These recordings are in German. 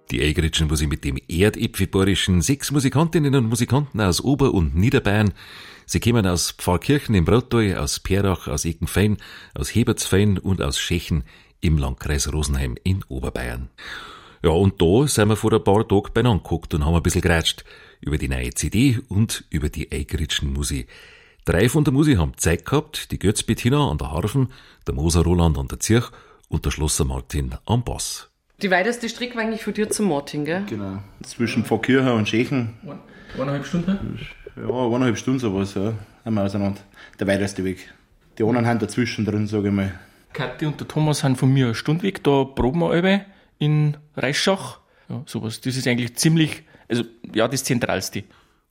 Die Eigritschen Musik mit dem erdäpfelbayerischen 6 Musikantinnen und Musikanten aus Ober- und Niederbayern. Sie kommen aus Pfarrkirchen im Brottal, aus Perach, aus Eckenfein, aus Hebertsfein und aus Schechen im Landkreis Rosenheim in Oberbayern. Ja, und da sind wir vor ein paar Tagen beieinander gehockt und haben ein bisschen geratscht über die neue CD und über die Eigritschen Musik. 3 von der Musik haben Zeit gehabt, die Götz Bettina an der Harfen, der Moser Roland an der Zirch und der Schlosser Martin am Bass. Die weiteste Strecke war eigentlich von dir zum Martin, gell? Genau. Zwischen Pfarrkirchen und Schechen. 1,5 Stunden? Ja, 1,5 Stunden sowas, ja. Haben wir auseinander. Der weiteste Weg. Die anderen haben dazwischen drin, sage ich mal. Kathi und der Thomas sind von mir eine Stunde weg. Da proben wir alle in Reischach. Ja, sowas. Das ist eigentlich ziemlich, also ja, das Zentralste.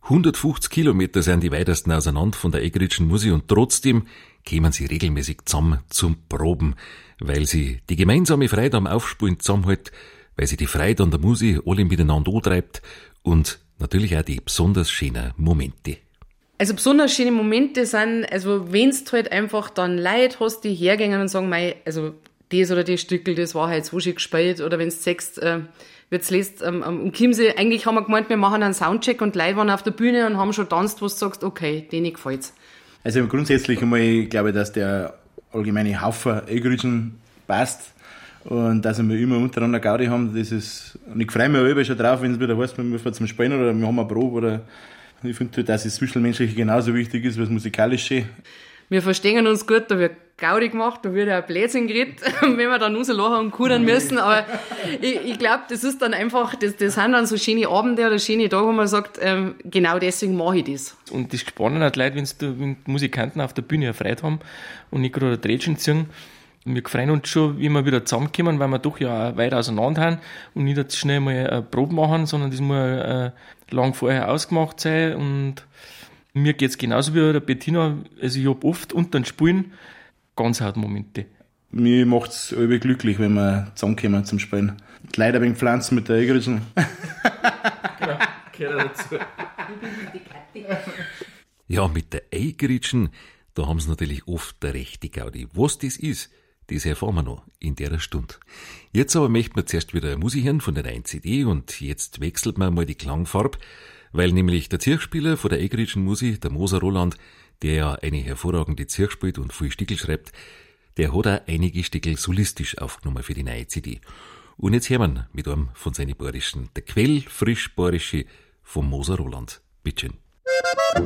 150 Kilometer sind die weitesten auseinander von der Eigritschen Musik und trotzdem kämen sie regelmäßig zusammen zum Proben, weil sie die gemeinsame Freude am Aufspielen zusammenhält, weil sie die Freude an der Musik alle miteinander antreibt und natürlich auch die besonders schönen Momente. Also besonders schöne Momente sind, also wenn's halt einfach dann Leute hast, die hergehen und sagen, mei, also das oder das Stückel, das war halt so schön gespielt, oder wenn's sagst, wird's lässt am Chiemsee, eigentlich haben wir gemeint, wir machen einen Soundcheck und Leute waren auf der Bühne und haben schon tanzt, wo du sagst, okay, denen gefällt's. Also grundsätzlich einmal glaube ich, dass der allgemeine Haufen Eigritschen passt und dass wir immer untereinander Gaudi haben, das ist, und ich freue mich auch schon drauf, wenn es wieder heißt, wir fahren zum Spielen oder wir haben eine Probe, oder ich finde halt, dass das Zwischenmenschliche genauso wichtig ist wie das Musikalische. Wir verstehen uns gut, da wird Gaudi gemacht, da wird ja ein Blödsinn geredet, wenn wir dann rauslachen und kudern müssen, aber ich glaube, das ist dann einfach, das sind dann so schöne Abende oder schöne Tage, wo man sagt, genau deswegen mache ich das. Und das Spannende hat Leute, wenn die Musikanten auf der Bühne eine Freude haben und nicht gerade ein Drätschen ziehen. Wir freuen uns schon, wie wir wieder zusammenkommen, weil wir doch ja auch weit auseinander haben und nicht jetzt schnell mal eine Probe machen, sondern das muss lang vorher ausgemacht sein. Und mir geht's genauso wie der Bettina. Also ich habe oft unter den Spielen ganz harte Momente. Mir macht's irgendwie glücklich, wenn wir zusammenkommen zum Spielen. Die Leute ein wenig pflanzen mit der Eigritschen. Genau, gehört dazu. Ja, mit der Eigritschen, da haben sie natürlich oft der rechte Gaudi. Was das ist, das erfahren wir noch in der Stunde. Jetzt aber möchten wir zuerst wieder Musik hören von der neuen CD und jetzt wechselt man mal die Klangfarbe, weil nämlich der Zirchspieler von der Eigritschen Musik, der Moser Roland, der ja eine hervorragende Zirch spielt und viel Stickel schreibt, der hat auch einige Stickel solistisch aufgenommen für die neue CD. Und jetzt hören wir mit einem von seinen Bayerischen, der Quell frisch Bayerische vom Moser Roland. Bitteschön.